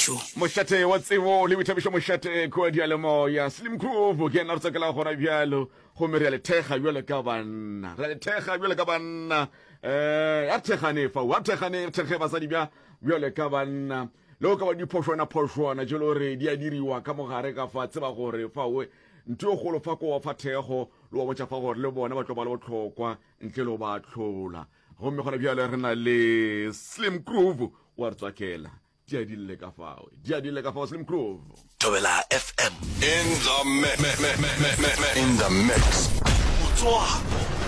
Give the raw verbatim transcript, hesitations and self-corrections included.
Boithabišo Moshate wa tsebo le boithabišo moshate ko dia le moya Slim Groove ke na tsakela gona bjalo go mere le thega bjalo ka banna re le thega bjalo ka banna eh ya thegane fa wa thegane thege ba sa di bja bjalo ka banna lo ka ba di phoshwana phoshwana jelo re di a diriwa ka mogare ka fa tseba gore fa we ntwe go lo fa ko wa fa thego lo wa tsa fa gore le bona ba tlo ba le botlhokwa ntle lo ba tlhola go me gona bjalo re na le Slim Groove wa re tsakela dia di le ka fao dia di le ka fao Slim Groove Thobela F M in the mix in the mix